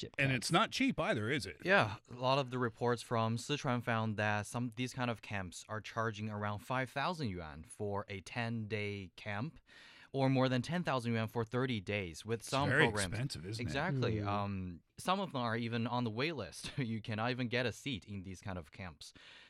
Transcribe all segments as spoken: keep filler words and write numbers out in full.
hardship And camps. it's not cheap either, is it? Yeah, a lot of the reports from Sichuan found that some these kind of camps are charging around five thousand yuan for a ten-day camp, or more than ten thousand yuan for thirty days. With It's some very programs, expensive, isn't exactly. Hmm. Um, some of them are even on the wait list. You cannot even get a seat in these kind of camps.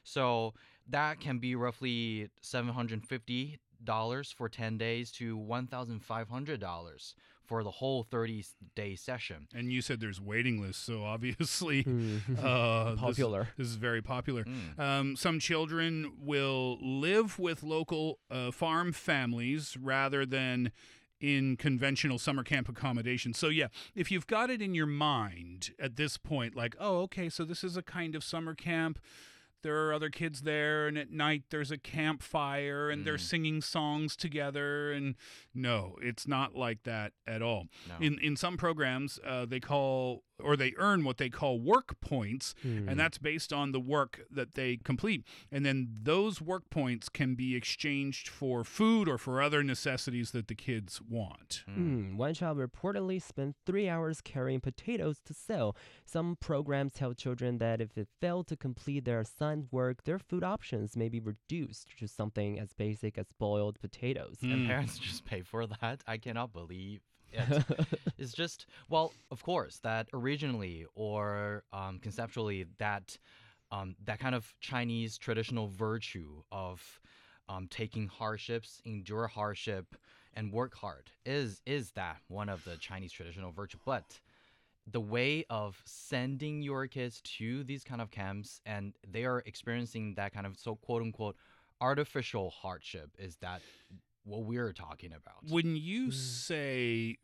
So that can be roughly seven hundred fifty dollars for ten days to one thousand five hundred dollars for the whole thirty-day session. it? And you said there's waiting lists, so obviously Hmm. uh, this- Popular. This, is very popular. Mm. Um, some children will live with local uh, farm families rather than in conventional summer camp accommodation. So yeah, if you've got it in your mind at this point, like, oh, okay, so this is a kind of summer camp. There are other kids there, and at night there's a campfire, and they're singing songs together. And no, it's not like that at all. No. In in some programs, uh, they call or they earn what they call work points, and that's based on the work that they complete. And then those work points can be exchanged for food or for other necessities that the kids want. Hmm, one child reportedly spent three hours carrying potatoes to sell. Some programs tell children that if they fail to complete their assigned work, their food options may be reduced to something as basic as boiled potatoes. And parents just pay for that. I cannot believe it. It's just, well, of course, that originally or um, conceptually, that um, that kind of Chinese traditional virtue of um, taking hardships, endure hardship, and work hard is is that one of the Chinese traditional virtue. But the way of sending your kids to these kind of camps and they are experiencing that kind of so quote unquote artificial hardship is that what we're talking about. When you say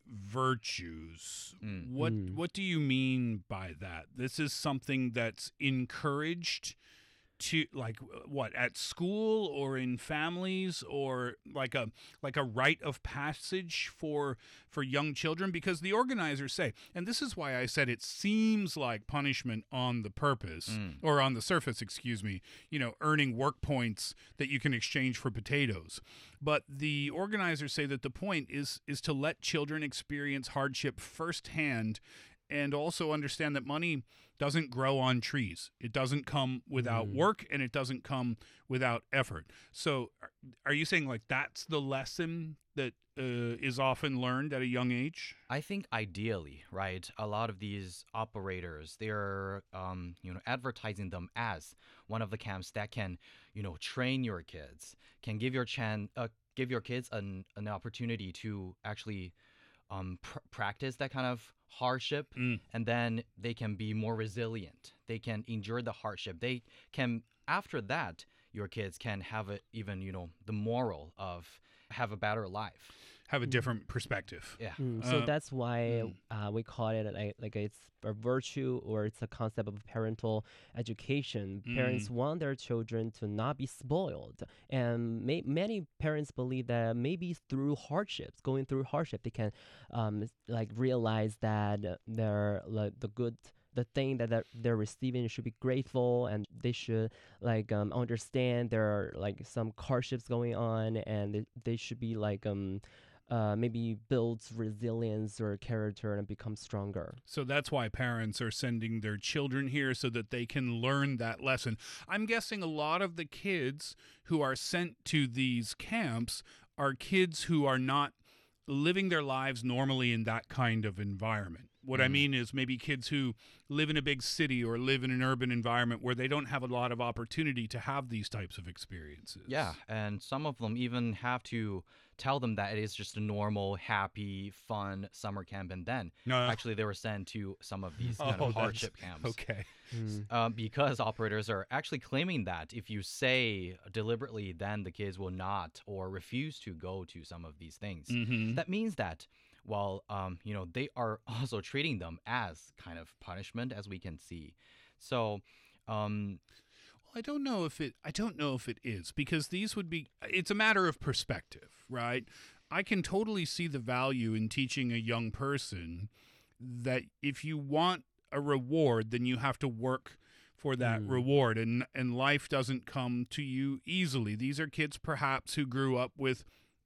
virtues, Mm. what what do you mean by that? This is something that's encouraged to, like, what, at school or in families, or like a like a rite of passage for for young children? Because the organizers say, and this is why I said it seems like punishment on the purpose or on the surface, excuse me, you know, earning work points that you can exchange for potatoes. But the organizers say that the point is is to let children experience hardship firsthand, and also understand that money doesn't grow on trees. It doesn't come without work, and it doesn't come without effort. So are- are you saying, like, that's the lesson that uh, is often learned at a young age? I think ideally, right, a lot of these operators, they're um, you know, advertising them as one of the camps that can, you know, train your kids, can give your chan uh, give your kids an an opportunity to actually um, pr- practice that kind of hardship, and then they can be more resilient. They can endure the hardship. They can, after that, your kids can have a, even, you know, the moral of have a better life. Have a different perspective. Yeah. Mm, so Uh, that's why uh, we call it like, like it's a virtue, or it's a concept of parental education. Parents want their children to not be spoiled, and may, many parents believe that maybe through hardships, going through hardship, they can um, like realize that they're like the good. The thing that they're, they're receiving should be grateful, and they should like um, understand there are like some hardships going on, and they, they should be like um uh, maybe builds resilience or character and become stronger. So that's why parents are sending their children here, so that they can learn that lesson. I'm guessing a lot of the kids who are sent to these camps are kids who are not living their lives normally in that kind of environment. What I mean is maybe kids who live in a big city or live in an urban environment where they don't have a lot of opportunity to have these types of experiences. Yeah, and some of them even have to tell them that it is just a normal, happy, fun summer camp, and then No. actually they were sent to some of these kind Oh, of that's- hardship camps. Okay. Uh, because operators are actually claiming that if you say deliberately, then the kids will not or refuse to go to some of these things. That means that, well, um, you know, they are also treating them as kind of punishment, as we can see. So, um, Well, I don't know if it I don't know if it is, because these would be it's a matter of perspective, right? I can totally see the value in teaching a young person that if you want a reward, then you have to work for that reward, and and life doesn't come to you easily. These are kids perhaps who grew up with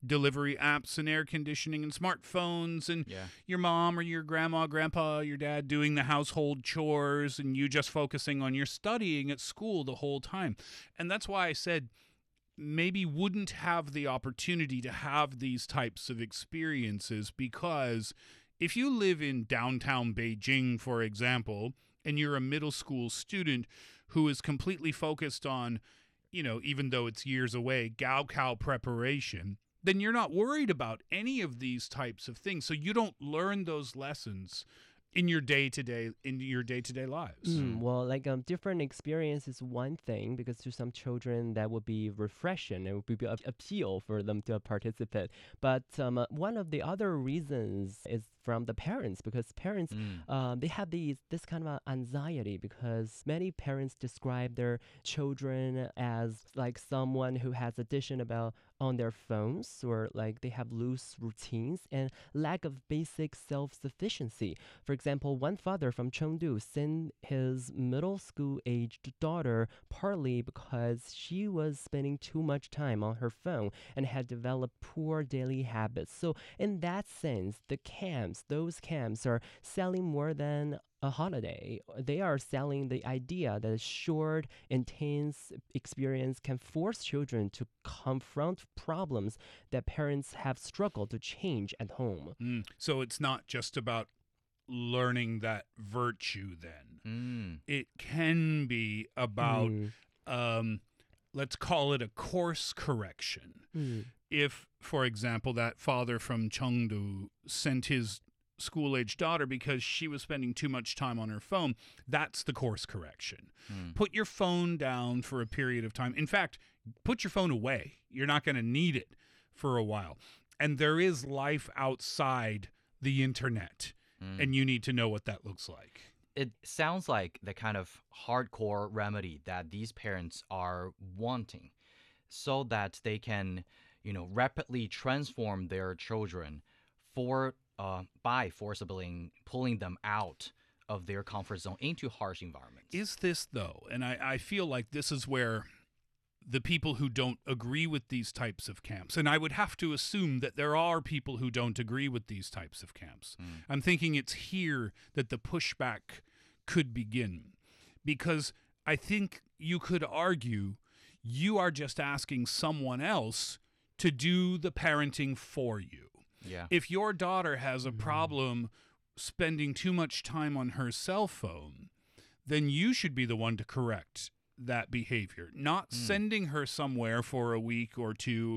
delivery apps and air conditioning and smartphones and Yeah. your mom or your grandma, grandpa, your dad doing the household chores and you just focusing on your studying at school the whole time. And that's why I said maybe wouldn't have the opportunity to have these types of experiences, because if you live in downtown Beijing, for example, and you're a middle school student who is completely focused on, you know, even though it's years away, Gaokao preparation, then you're not worried about any of these types of things. So you don't learn those lessons in your day-to-day in your day-to-day lives. Mm, well, like um, different experience is one thing, because to some children that would be refreshing. It would be a appeal for them to participate. But um, uh, one of the other reasons is from the parents, because parents Mm. um, they have these this kind of uh, anxiety, because many parents describe their children as like someone who has addiction about on their phones, or like they have loose routines and lack of basic self-sufficiency. For example, one father from Chengdu sent his middle school aged daughter partly because she was spending too much time on her phone and had developed poor daily habits. So in that sense, the camps, those camps are selling more than a holiday. They are selling the idea that a short, intense experience can force children to confront problems that parents have struggled to change at home. Mm. So it's not just about learning that virtue then. Mm. It can be about, Mm, um, let's call it a course correction. mm, If, for example, that father from Chengdu sent his school-age daughter because she was spending too much time on her phone, that's the course correction. Mm. Put your phone down for a period of time. In fact, put your phone away. You're not going to need it for a while. And there is life outside the internet, Mm. and you need to know what that looks like. It sounds like the kind of hardcore remedy that these parents are wanting, so that they can, you know, rapidly transform their children for uh, by forcibly pulling them out of their comfort zone into harsh environments. Is this, though, and I, I feel like this is where the people who don't agree with these types of camps, and I would have to assume that there are people who don't agree with these types of camps. Mm. I'm thinking it's here that the pushback could begin, because I think you could argue you are just asking someone else to do the parenting for you. Yeah. If your daughter has a problem spending too much time on her cell phone, then you should be the one to correct that behavior, not Mm. sending her somewhere for a week or two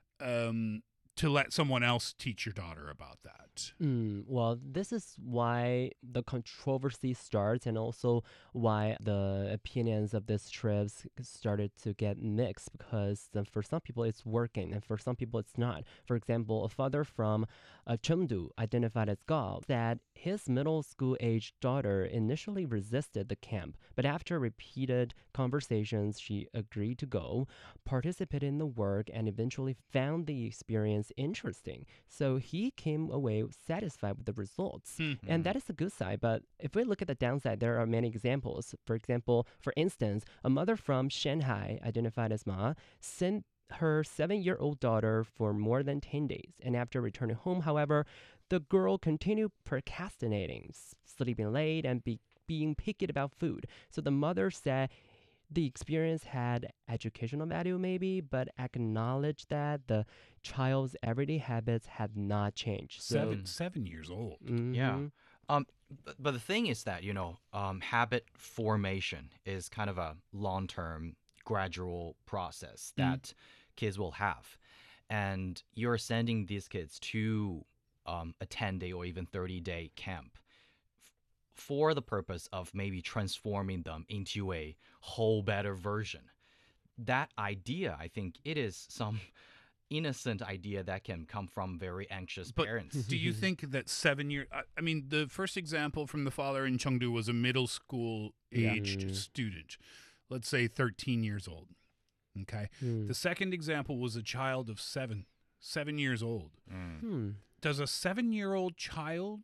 um, to let someone else teach your daughter about that. mm. Well, this is why the controversy starts, and also why the opinions of these trips started to get mixed, because uh, for some people it's working and for some people it's not. For example, a father from uh, Chengdu, identified as Gao, said his middle school aged daughter initially resisted the camp, but after repeated conversations, she agreed to go, participated in the work, and eventually found the experience interesting. So he came away satisfied with the results. Hmm. And that is a good side. But if we look at the downside, there are many examples. For example, for instance, a mother from Shanghai, identified as Ma, sent her seven-year-old daughter for more than ten days. And after returning home, however, the girl continued procrastinating, s- sleeping late, and be- being picky about food. So the mother said the experience had educational value maybe, but acknowledged that the child's everyday habits had not changed. So, Seven, seven years old. Yeah. Mhm. Um, but, but the thing is that, you know, um, habit formation is kind of a long term, gradual process that kids will have. And you're sending these kids to um, a ten day or even thirty day camp f- for the purpose of maybe transforming them into a whole better version. That idea, I think it is some innocent idea that can come from very anxious But parents. do you think that seven years? I, I mean, the first example from the father in Chengdu was a middle school aged Yeah. student, let's say thirteen years old. Okay. Hmm. The second example was a child of seven, seven years old. Mm. Hmm. Does a seven year old child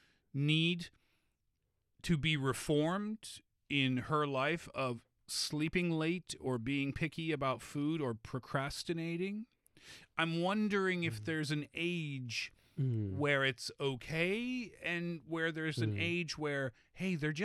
need to be reformed in her life of sleeping late or being picky about food or procrastinating? I'm wondering if there's an age Mm. where it's okay and where there's an Mm. age where, hey, they're